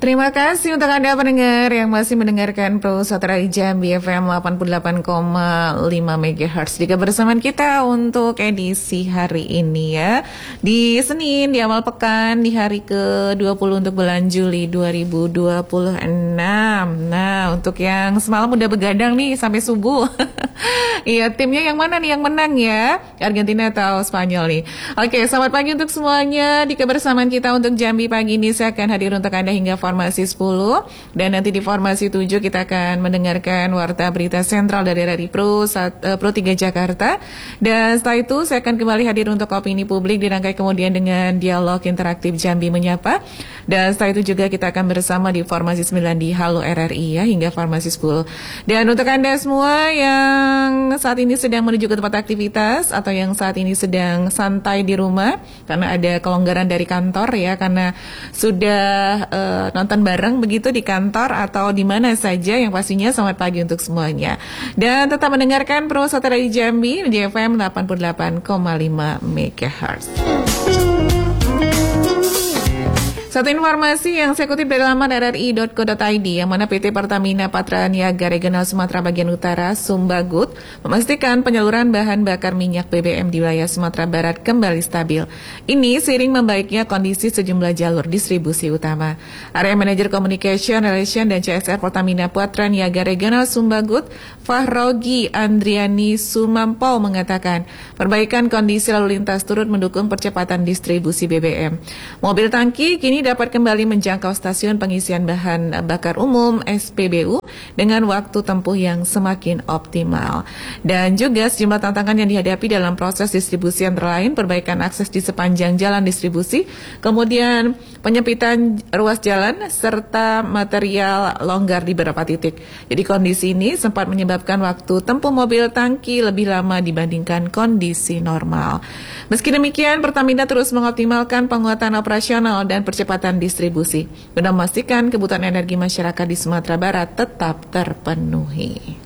Terima kasih untuk Anda pendengar yang masih mendengarkan Pro Suara Jambi FM 88,5 MHz. Jika bersamaan kita untuk edisi hari ini ya, di Senin, di awal pekan, di hari ke-20 untuk bulan Juli 2026. Nah, untuk yang semalam udah begadang nih sampai subuh. Iya, timnya yang mana nih yang menang ya? Argentina atau Spanyol nih? Oke, selamat pagi untuk semuanya. Di kebersamaan kita untuk Jambi pagi ini saya akan hadir untuk Anda hingga formasi 10, dan nanti di formasi 7 kita akan mendengarkan warta berita sentral dari Pro 3 Jakarta, dan setelah itu saya akan kembali hadir untuk opini publik, dirangkai kemudian dengan dialog interaktif Jambi Menyapa, dan setelah itu juga kita akan bersama di formasi 9 di Halo RRI ya hingga formasi 10. Dan untuk Anda semua yang saat ini sedang menuju ke tempat aktivitas atau yang saat ini sedang santai di rumah karena ada kelonggaran dari kantor ya, karena sudah nonton bareng begitu di kantor atau di mana saja, yang pastinya selamat pagi untuk semuanya. Dan tetap mendengarkan Pro Suara Jambi di FM 88,5 MHz. Satu informasi yang saya kutip dari laman rri.co.id, yang mana PT Pertamina Patra Niaga Regional Sumatera Bagian Utara Sumbagut memastikan penyaluran bahan bakar minyak BBM di wilayah Sumatera Barat kembali stabil. Ini seiring membaiknya kondisi sejumlah jalur distribusi utama. Area Manager Communication, Relation dan CSR Pertamina Patra Niaga Regional Sumbagut, Fahrogi Andriani Sumampol mengatakan, perbaikan kondisi lalu lintas turut mendukung percepatan distribusi BBM. Mobil tangki kini dapat kembali menjangkau stasiun pengisian bahan bakar umum SPBU dengan waktu tempuh yang semakin optimal. Dan juga sejumlah tantangan yang dihadapi dalam proses distribusi antara lain perbaikan akses di sepanjang jalan distribusi, kemudian penyempitan ruas jalan, serta material longgar di beberapa titik. Jadi kondisi ini sempat menyebabkan waktu tempuh mobil tangki lebih lama dibandingkan kondisi normal. Meski demikian, Pertamina terus mengoptimalkan penguatan operasional dan percepatan distribusi guna memastikan kebutuhan energi masyarakat di Sumatera Barat tetap terpenuhi.